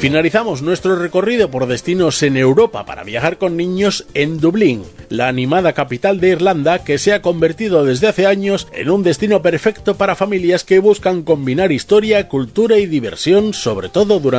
Finalizamos nuestro recorrido por destinos en Europa para viajar con niños en Dublín, la animada capital de Irlanda que se ha convertido desde hace años en un destino perfecto para familias que buscan combinar historia, cultura y diversión, sobre todo durante